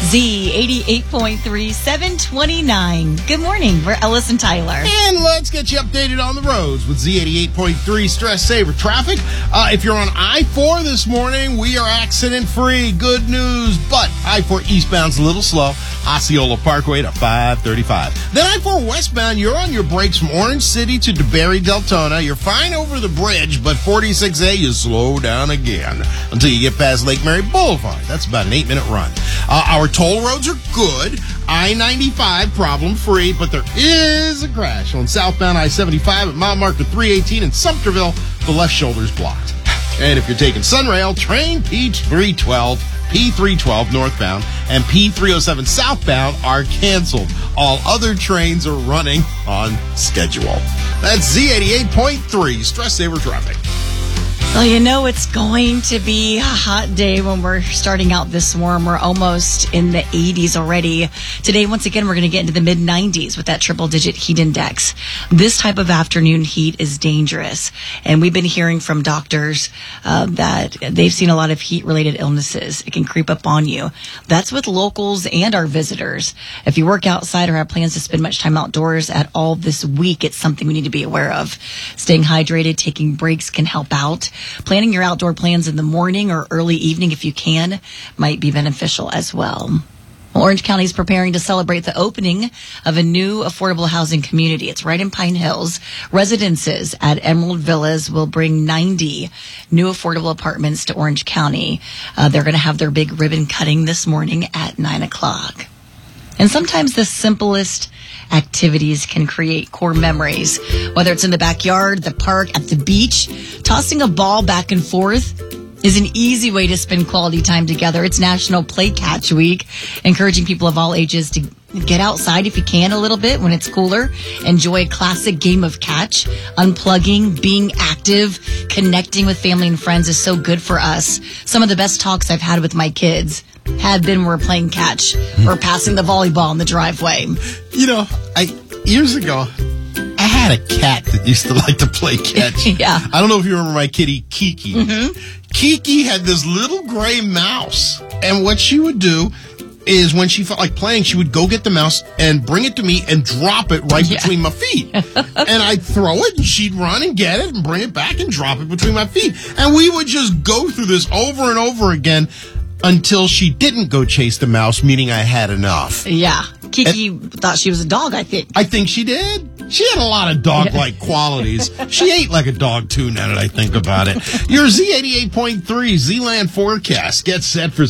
Z88.3, 729. Good morning. We're Ellis and Tyler. And let's get you updated on the roads with Z88.3 Stress Saver Traffic. If you're on I-4 this morning, we are accident-free. Good news. But I-4 eastbound's a little slow. Osceola Parkway to 535. Then I-4 westbound, you're on your brakes from Orange City to DeBerry Deltona. You're fine over the bridge, but 46A, you slow down again until you get past Lake Mary Boulevard. That's about an 8-minute run. Our toll roads are good. I-95 problem-free, but there is a crash on southbound I-75 at mile marker 318 in Sumterville. The left shoulder's blocked. And if you're taking Sunrail, train P312, P312 northbound, and P307 southbound are canceled. All other trains are running on schedule. That's Z88.3 Stress Saver Traffic. Well, you know it's going to be a hot day when we're starting out this warm. We're almost in the 80s already. Today, once again, we're going to get into the mid-90s with that triple-digit heat index. This type of afternoon heat is dangerous. And we've been hearing from doctors that they've seen a lot of heat-related illnesses. It can creep up on you. That's with locals and our visitors. If you work outside or have plans to spend much time outdoors at all this week, it's something we need to be aware of. Staying hydrated, taking breaks can help out. Planning your outdoor plans in the morning or early evening, if you can, might be beneficial as well. Orange County is preparing to celebrate the opening of a new affordable housing community. It's right in Pine Hills. Residences at Emerald Villas will bring 90 new affordable apartments to Orange County. They're going to have their big ribbon cutting this morning at 9 o'clock. And sometimes the simplest activities can create core memories. Whether it's in the backyard, the park, at the beach, tossing a ball back and forth is an easy way to spend quality time together. It's National Play Catch Week, encouraging people of all ages to get outside if you can a little bit when it's cooler. Enjoy a classic game of catch. Unplugging, being active, connecting with family and friends is so good for us. Some of the best talks I've had with my kids have been we're playing catch or passing the volleyball in the driveway. You know, years ago, I had a cat that used to like to play catch. Yeah. I don't know if you remember my kitty, Kiki. Mm-hmm. Kiki had this little gray mouse. And what she would do is when she felt like playing, she would go get the mouse and bring it to me and drop it right between my feet. And I'd throw it and she'd run and get it and bring it back and drop it between my feet. And we would just go through this over and over again until she didn't go chase the mouse, meaning I had enough. Yeah. Kiki thought she was a dog, I think. I think she did. She had a lot of dog-like qualities. She ate like a dog, too, now that I think about it. Your Z88.3 Z-Land forecast gets set for